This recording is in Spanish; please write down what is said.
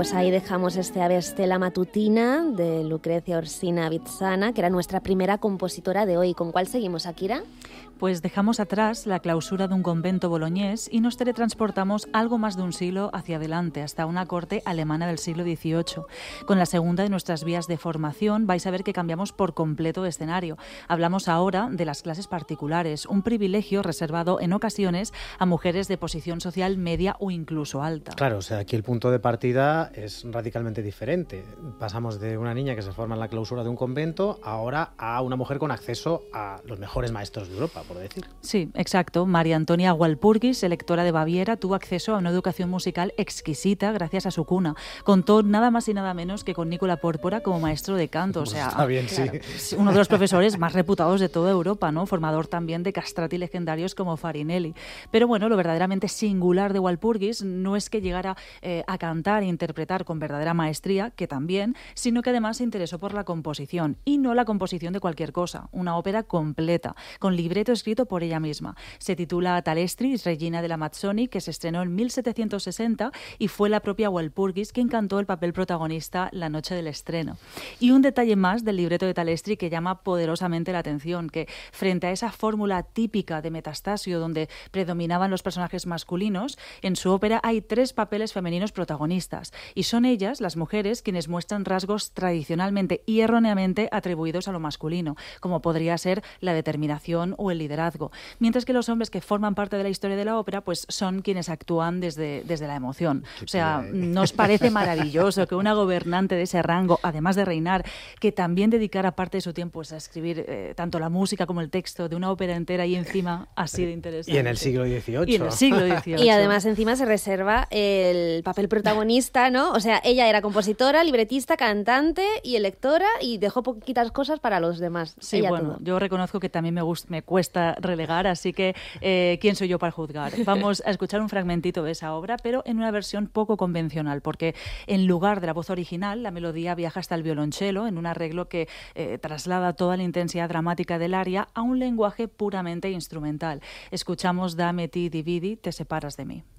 pues ahí dejamos este Ave Stella Matutina de Lucrecia Orsina Vitsana, que era nuestra primera compositora de hoy. ¿Con cuál seguimos, Akira? Pues dejamos atrás la clausura de un convento boloñés y nos teletransportamos algo más de un siglo hacia adelante, hasta una corte alemana del siglo XVIII. Con la segunda de nuestras vías de formación vais a ver que cambiamos por completo de escenario. Hablamos ahora de las clases particulares, un privilegio reservado en ocasiones a mujeres de posición social media o incluso alta. Claro, o sea, aquí el punto de partida es radicalmente diferente. Pasamos de una niña que se forma en la clausura de un convento ahora a una mujer con acceso a los mejores maestros de Europa, por decir. Sí, exacto. María Antonia Walpurgis, electora de Baviera, tuvo acceso a una educación musical exquisita gracias a su cuna. Contó nada más y nada menos que con Nicola Pórpora como maestro de canto. O sea, está bien, claro, sí. Uno de los profesores más reputados de toda Europa, ¿no? Formador también de castrati legendarios como Farinelli. Pero bueno, lo verdaderamente singular de Walpurgis no es que llegara a cantar e interpretar con verdadera maestría, que también, sino que además se interesó por la composición, y no la composición de cualquier cosa, una ópera completa, con libreto escrito por ella misma. Se titula Talestris, Regina della Mazzoni, que se estrenó en 1760 y fue la propia Walpurgis quien cantó el papel protagonista la noche del estreno. Y un detalle más del libreto de Talestri que llama poderosamente la atención, que frente a esa fórmula típica de Metastasio donde predominaban los personajes masculinos, en su ópera hay 3 papeles femeninos protagonistas, y son ellas, las mujeres, quienes muestran rasgos tradicionalmente y erróneamente atribuidos a lo masculino, como podría ser la determinación o el liderazgo, mientras que los hombres que forman parte de la historia de la ópera pues son quienes actúan desde la emoción. O sea, ¿nos parece maravilloso que una gobernante de ese rango, además de reinar, que también dedicara parte de su tiempo a escribir tanto la música como el texto de una ópera entera y encima así de interesante? Y en el siglo XVIII. Y en el siglo XVIII. Y además encima se reserva el papel protagonista, ¿no? O sea, ella era compositora, libretista, cantante y electora y dejó poquitas cosas para los demás. Sí, ella bueno, todo. yo reconozco que también me cuesta relegar, así que ¿quién soy yo para juzgar? Vamos a escuchar un fragmentito de esa obra, pero en una versión poco convencional, porque en lugar de la voz original, la melodía viaja hasta el violonchelo en un arreglo que traslada toda la intensidad dramática del aria a un lenguaje puramente instrumental. Escuchamos Dame ti dividi, te separas de mí.